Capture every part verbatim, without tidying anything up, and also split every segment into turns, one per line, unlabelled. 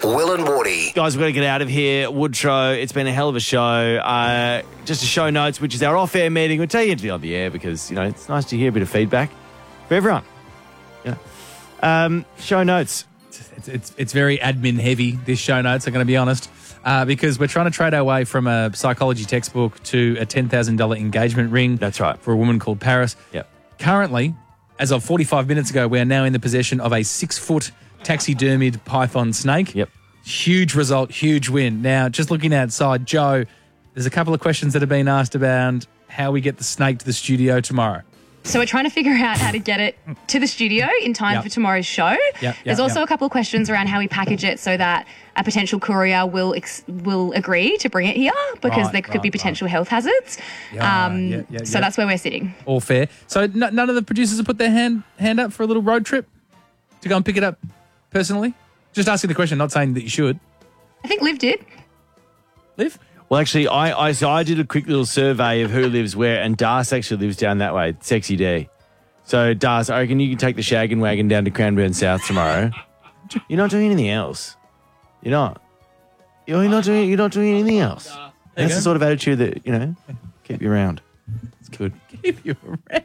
Will and Woody.
Guys, we've got to get out of here. Woodrow, it's been a hell of a show. Uh, just a show notes, which is our off-air meeting. We'll tell you into the air because, you know, it's nice to hear a bit of feedback for everyone. Yeah. Um, show notes.
It's, it's it's very admin heavy, this show notes, I'm going to be honest, uh, because we're trying to trade our way from a psychology textbook to a ten thousand dollars engagement ring.
That's right.
For a woman called Paris.
Yep.
Currently, as of forty-five minutes ago, we are now in the possession of a six-foot taxidermied python snake.
Yep.
Huge result, huge win. Now, just looking outside, Joe, there's a couple of questions that have been asked about how we get the snake to the studio tomorrow.
So we're trying to figure out how to get it to the studio in time
Yep.
for tomorrow's show.
Yep, yep,
There's also
yep.
a couple of questions around how we package it so that a potential courier will ex- will agree to bring it here because
Right,
there could
right,
be potential health hazards.
Yeah,
um,
yeah, yeah,
so
yeah.
that's where we're sitting.
All fair. So n- none of the producers have put their hand hand up for a little road trip to go and pick it up personally? Just asking the question, not saying that you should.
I think Liv did.
Liv?
Well, actually, I, I, so I did a quick little survey of who lives where, and Das actually lives down that way, Sexy D. So, Das, I reckon you can take the shaggin' wagon down to Cranbourne South tomorrow. You're not doing anything else. You're not. You're not doing. You're not doing anything else. That's the sort of attitude that, you know, keep you around. It's good.
Keep you around.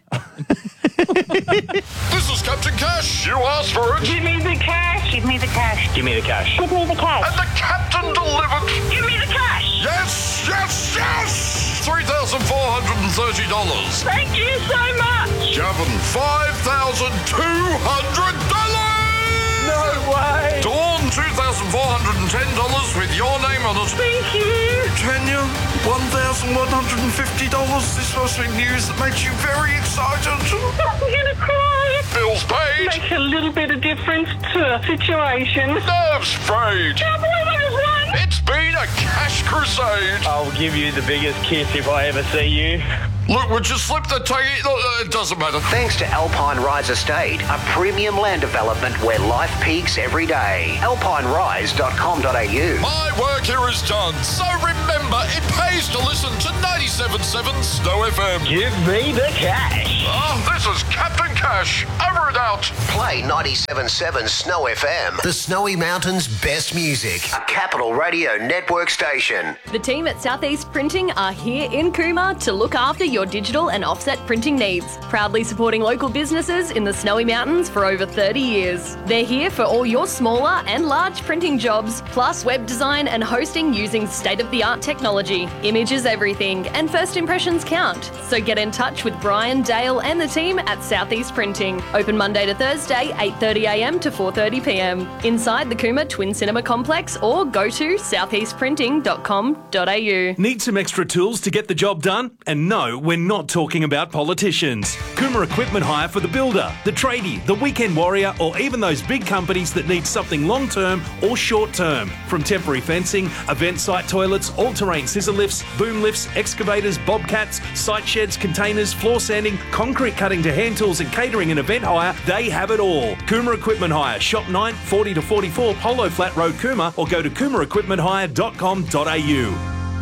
This is Captain Cash. You asked for it.
Give me the cash. Give me the cash.
Give me the cash.
Give me the cash.
And the captain delivered.
Give me the cash.
Yes, yes, yes. three thousand four hundred thirty dollars.
Thank you so much.
Gavin, five thousand two hundred dollars.
No way.
Dawn, two thousand four hundred ten dollars with your name on it.
Thank you.
Tanya, one thousand one hundred fifty dollars. This must be news that makes you very excited.
I'm going to cry.
Bills paid.
Makes a little bit of difference to the situation.
Nerves frayed.
Can't believe I just won.
It's been a cash crusade.
I'll give you the biggest kiss if I ever see you.
Look, would you slip the taggy? Look, uh, it doesn't matter.
Thanks to Alpine Rise Estate, a premium land development where life peaks every day. alpine rise dot com dot a u.
My work here is done, so remember, it pays to listen to ninety-seven point seven Snow F M.
Give me the cash.
Oh, this is Captain Cash. Over and out.
Play ninety-seven point seven Snow F M, the Snowy Mountains' best music. A Capital Radio Network station.
The team at Southeast Printing are here in Cooma to look after your digital and offset printing needs, proudly supporting local businesses in the Snowy Mountains for over thirty years. They're here for all your smaller and large printing jobs, plus web design and hosting using state-of-the-art technology. Image is everything, and first impressions count. So get in touch with Brian, Dale and the team at Southeast Printing. Open Monday to Thursday, eight thirty a m to four thirty p m inside the Cooma Twin Cinema Complex, or go to southeast printing dot com dot a u.
Need some extra tools to get the job done? And no, we're not talking about politicians. Cooma Equipment Hire for the builder, the tradie, the weekend warrior, or even those big companies that need something long-term or short-term. From temporary fencing, event site toilets, all-terrain scissor lifts, boom lifts, excavators, bobcats, site sheds, containers, floor sanding, concrete cutting to hand tools and catering and event hire, they have it all. Cooma Equipment Hire, Shop nine, forty to forty-four Polo Flat Road, Cooma, or go to cooma equipment hire dot com dot a u.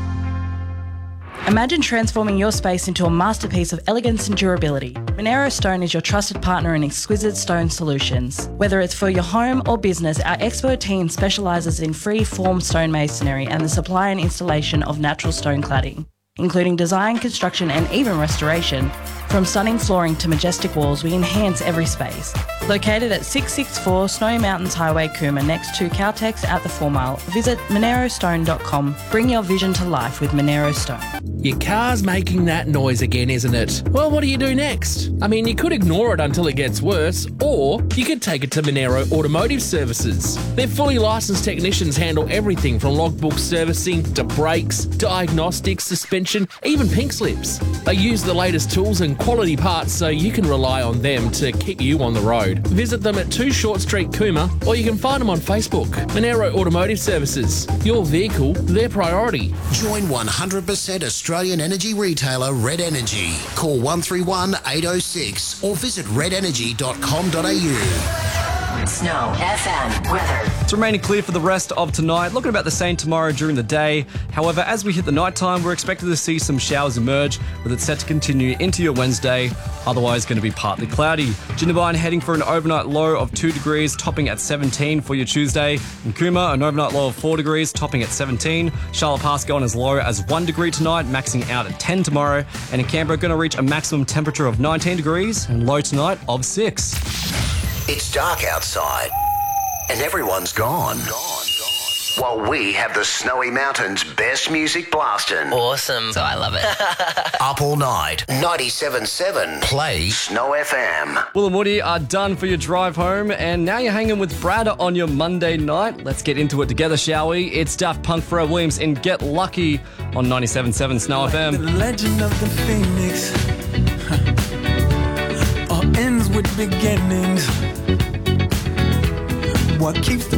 Imagine transforming your space into a masterpiece of elegance and durability. Monero Stone is your trusted partner in exquisite stone solutions. Whether it's for your home or business, our expert team specialises in free-form stone masonry and the supply and installation of natural stone cladding, including design, construction and even restoration. From stunning flooring to majestic walls, we enhance every space. Located at six sixty-four Snowy Mountains Highway, Cooma, next to Caltex at the four mile, visit monero stone dot com. Bring your vision to life with Monero Stone.
Your car's making that noise again, isn't it? Well, what do you do next? I mean, you could ignore it until it gets worse, or you could take it to Monero Automotive Services. Their fully licensed technicians handle everything from logbook servicing to brakes, diagnostics, suspension, even pink slips. They use the latest tools and quality parts so you can rely on them to keep you on the road. Visit them at two Short Street, Cooma, or you can find them on Facebook. Monero Automotive Services. Your vehicle, their priority.
Join one hundred percent Australian energy retailer Red Energy. Call one three one, eight oh six or visit red energy dot com dot a u.
Snow F M weather. It's remaining clear for the rest of tonight. Looking about the same tomorrow during the day. However, as we hit the night time, we're expected to see some showers emerge, with it set to continue into your Wednesday. Otherwise, going to be partly cloudy. Jindabyne heading for an overnight low of two degrees, topping at seventeen for your Tuesday. In Cooma, an overnight low of four degrees, topping at seventeen. Charlotte Pass going as low as one degree tonight, maxing out at ten tomorrow. And in Canberra, going to reach a maximum temperature of nineteen degrees and low tonight of six.
It's dark outside and everyone's gone. Gone, gone. While we have the Snowy Mountains' best music blasting.
Awesome. So I love it.
Up all night. ninety-seven point seven. Play Snow F M.
Will and Woody are done for your drive home, and now you're hanging with Brad on your Monday night. Let's get into it together, shall we? It's Daft Punk, Pharrell Williams, and Get Lucky on ninety-seven point seven Snow F M.
The legend of the Phoenix all ends with beginnings. What keeps the